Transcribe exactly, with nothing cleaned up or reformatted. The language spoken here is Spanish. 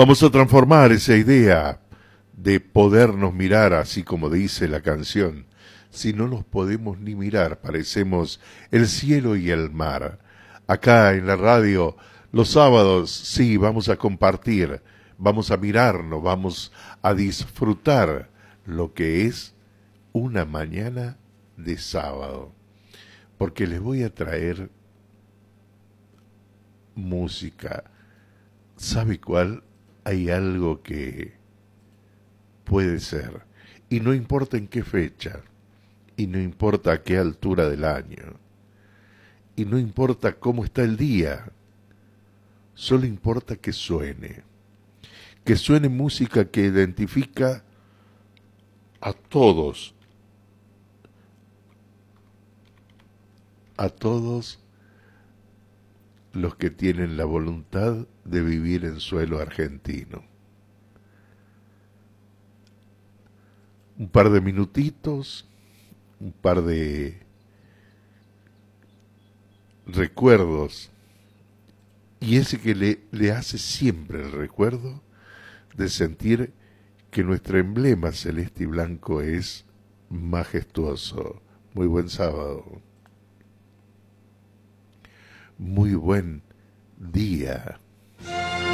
Vamos a transformar esa idea de podernos mirar así como dice la canción. Si no nos podemos ni mirar, parecemos el cielo y el mar. Acá en la radio, los sábados, sí, vamos a compartir, vamos a mirarnos, vamos a disfrutar lo que es una mañana de sábado. Porque les voy a traer música. ¿Sabe cuál? Hay algo que puede ser, y no importa en qué fecha, y no importa a qué altura del año, y no importa cómo está el día, solo importa que suene, que suene música que identifica a todos, a todos los que tienen la voluntad de vivir en suelo argentino. Un par de minutitos, un par de recuerdos, y ese que le, le hace siempre el recuerdo de sentir que nuestro emblema celeste y blanco es majestuoso. Muy buen sábado. Muy buen día.